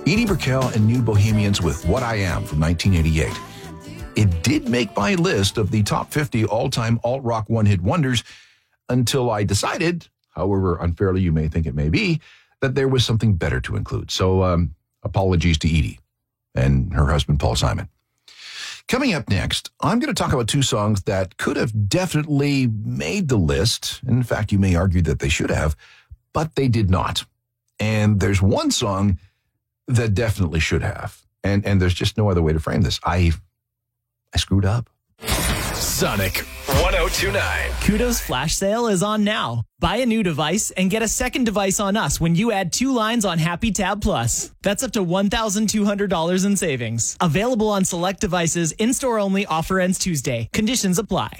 Edie Brickell and New Bohemians with What I Am from 1988. It did make my list of the top 50 all-time alt-rock one-hit wonders until I decided, however unfairly you may think it may be, that there was something better to include. So apologies to Edie and her husband, Paul Simon. Coming up next, I'm going to talk about two songs that could have definitely made the list. In fact, you may argue that they should have, but they did not. And there's one song that definitely should have. And there's just no other way to frame this. I screwed up. Sonic 1029. Kudos flash sale is on now. Buy a new device and get a second device on us when you add 2 lines on Happy Tab Plus. That's up to $1,200 in savings. Available on select devices. In-store only. Offer ends Tuesday. Conditions apply.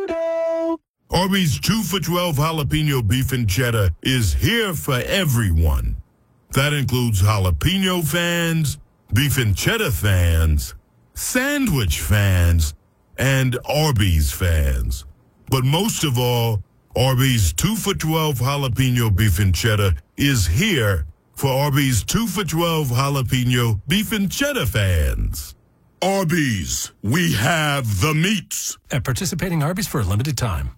Arby's 2 for $12 jalapeno beef and cheddar is here for everyone. That includes jalapeno fans, beef and cheddar fans, sandwich fans, and Arby's fans. But most of all, Arby's 2 for $12 jalapeno beef and cheddar is here for Arby's 2 for $12 jalapeno beef and cheddar fans. Arby's, we have the meats. At participating Arby's for a limited time.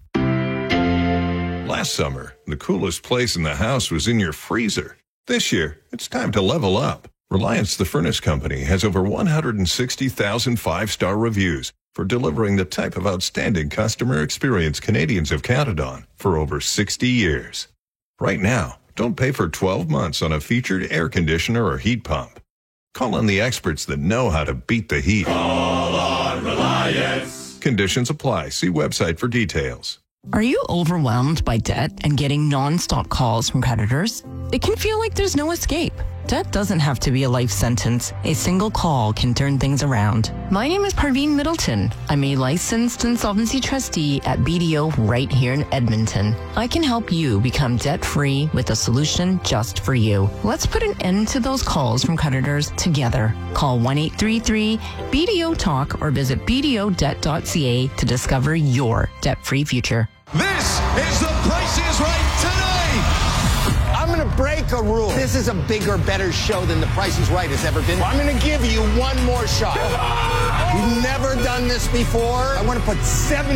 Last summer, the coolest place in the house was in your freezer. This year, it's time to level up. Reliance the Furnace Company has over 160,000 5-star reviews for delivering the type of outstanding customer experience Canadians have counted on for over 60 years. Right now, don't pay for 12 months on a featured air conditioner or heat pump. Call on the experts that know how to beat the heat. Call on Reliance. Conditions apply. See website for details. Are you overwhelmed by debt and getting non-stop calls from creditors? It can feel like there's no escape. Debt doesn't have to be a life sentence. A single call can turn things around. My name is Parveen Middleton. I'm a licensed insolvency trustee at BDO right here in Edmonton. I can help you become debt-free with a solution just for you. Let's put an end to those calls from creditors together. Call 1-833-BDO-TALK or visit bdodebt.ca to discover your debt-free future. This is The Price is Right today. I'm going to break a rule. This is a bigger, better show than The Price is Right has ever been. I'm going to give you one more shot. You've never done this before. I want to put $70,000.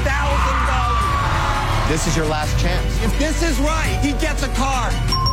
This is your last chance. If this is right, he gets a car.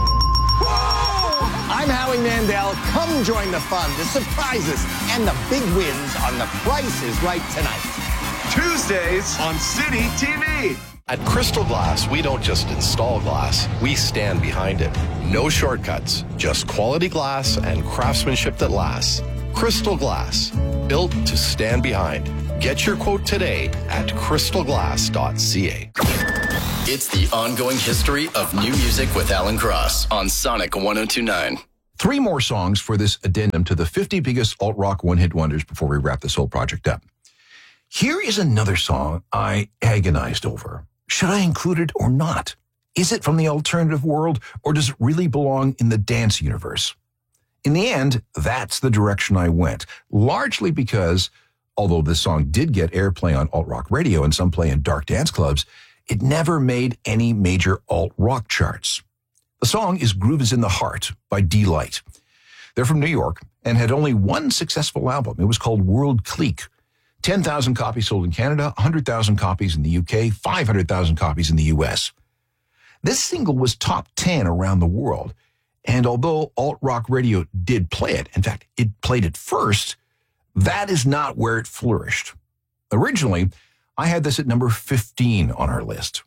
Whoa! I'm Howie Mandel. Come join the fun, the surprises, and the big wins on The Price is Right tonight. Tuesdays on City TV. At Crystal Glass, we don't just install glass, we stand behind it. No shortcuts, just quality glass and craftsmanship that lasts. Crystal Glass, built to stand behind. Get your quote today at crystalglass.ca. It's the ongoing history of new music with Alan Cross on Sonic 1029. 3 more songs for this addendum to the 50 biggest alt-rock one-hit wonders before we wrap this whole project up. Here is another song I agonized over. Should I include it or not? Is it from the alternative world, or does it really belong in the dance universe? In the end, that's the direction I went, largely because, although this song did get airplay on alt-rock radio and some play in dark dance clubs, it never made any major alt-rock charts. The song is Groove is in the Heart by D-Light. They're from New York and had only one successful album. It was called World Clique. 10,000 copies sold in Canada, 100,000 copies in the UK, 500,000 copies in the US. This single was top 10 around the world, and although alt-rock radio did play it, in fact, it played it first, that is not where it flourished. Originally, I had this at number 15 on our list.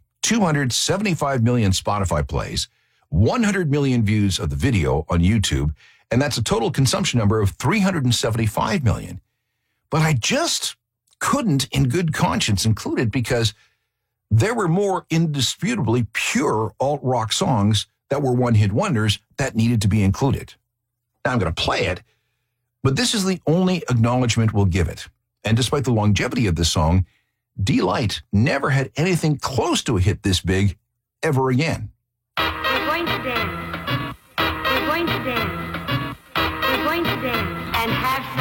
275 million Spotify plays, 100 million views of the video on YouTube, and that's a total consumption number of 375 million. But I just couldn't, in good conscience, include it because there were more indisputably pure alt-rock songs that were one-hit wonders that needed to be included. Now, I'm going to play it, but this is the only acknowledgement we'll give it. And despite the longevity of this song, D-Light never had anything close to a hit this big ever again. We're going to dance. We're going to dance. We're going to dance and have